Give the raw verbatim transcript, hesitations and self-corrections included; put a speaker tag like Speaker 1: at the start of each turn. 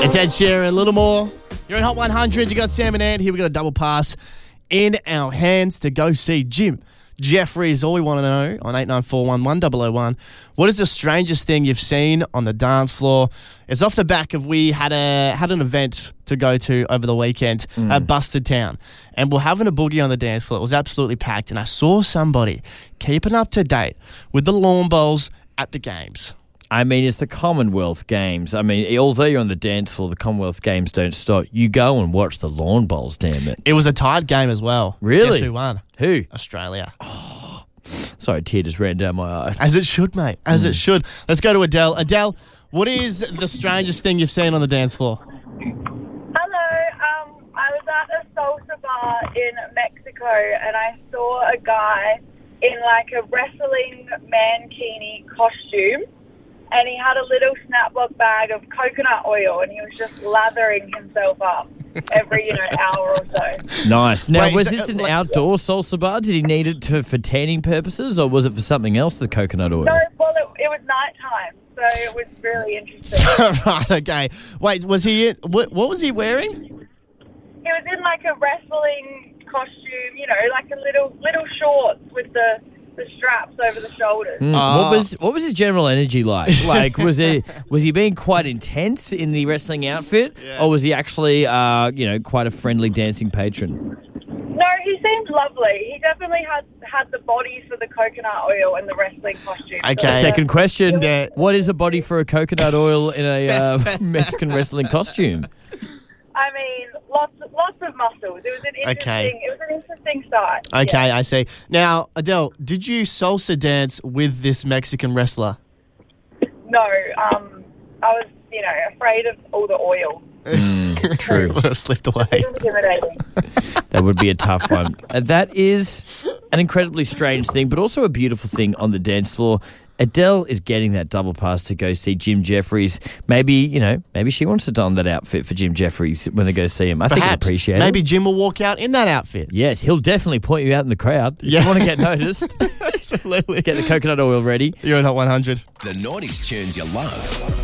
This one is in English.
Speaker 1: It's Ed Sheeran, a little more. You're in Hot one hundred. You got Sam and Ed. Here we got a double pass in our hands to go see Jim Jefferies. All we want to know on eight nine four one one zero zero one. What is the strangest thing you've seen on the dance floor? It's off the back of we had a had an event to go to over the weekend mm. at Busted Town, and we're having a boogie on the dance floor. It was absolutely packed, and I saw somebody keeping up to date with the lawn bowls at the games.
Speaker 2: I mean, it's the Commonwealth Games. I mean, although you're on the dance floor, the Commonwealth Games don't stop. You go and watch the lawn bowls, damn it.
Speaker 1: It was a tied game as well.
Speaker 2: Really?
Speaker 1: Guess who won?
Speaker 2: Who?
Speaker 1: Australia.
Speaker 2: Oh, sorry, a tear just ran down my eye.
Speaker 1: As it should, mate. As
Speaker 2: mm.
Speaker 1: it should. Let's go to Adele. Adele, what is the strangest thing you've seen on the dance floor?
Speaker 3: Hello. Um, I was at a salsa bar in Mexico, and I saw a guy in like a wrestling mankini costume. And he had a little snaplock bag of coconut oil, and he was just lathering himself up every, you know, hour or so.
Speaker 2: Nice. Now,
Speaker 1: Wait,
Speaker 2: was
Speaker 1: so,
Speaker 2: this an
Speaker 1: like,
Speaker 2: outdoor salsa bar? Did he need it to, for tanning purposes, or was it for something else, the coconut oil?
Speaker 3: No, well, it, it was nighttime, so it was really interesting.
Speaker 1: Right, okay. Wait, was he, in, what, what was he wearing?
Speaker 3: He was in like a wrestling costume, you know, like a little little shorts with the... the straps over the shoulders.
Speaker 2: Mm.
Speaker 1: Oh.
Speaker 2: What was what was his general energy like? Like, was he was he being quite intense in the wrestling outfit, yeah. or was he actually, uh, you know, quite a friendly dancing patron?
Speaker 3: No, he seemed lovely. He definitely had had the body for the coconut oil and the wrestling costume.
Speaker 1: Okay.
Speaker 3: So,
Speaker 2: Second question:
Speaker 1: yeah.
Speaker 2: What is a body for a coconut oil in a uh, Mexican wrestling costume?
Speaker 3: I mean, lots, lots of muscles. It was an interesting.
Speaker 1: Okay.
Speaker 3: It was an interesting sight.
Speaker 1: Okay,
Speaker 3: yeah.
Speaker 1: I see. Now, Adele, did you salsa dance with this Mexican wrestler?
Speaker 3: No, um, I was, you know, afraid of all the oil.
Speaker 2: Mm, true.
Speaker 1: Would have slipped away.
Speaker 3: It was intimidating.
Speaker 2: That would be a tough one. Uh, that is an incredibly strange thing, but also a beautiful thing on the dance floor. Adele is getting that double pass to go see Jim Jefferies. Maybe, you know, maybe she wants to don that outfit for Jim Jefferies when they go see him. I
Speaker 1: Perhaps.
Speaker 2: think he'll appreciate
Speaker 1: Maybe
Speaker 2: it.
Speaker 1: Jim will walk out in that outfit.
Speaker 2: Yes, he'll definitely point you out in the crowd. If
Speaker 1: Yeah.
Speaker 2: you want to get noticed,
Speaker 1: Absolutely.
Speaker 2: get the coconut oil ready.
Speaker 1: You're in Hot one hundred.
Speaker 4: The nineties tunes you love.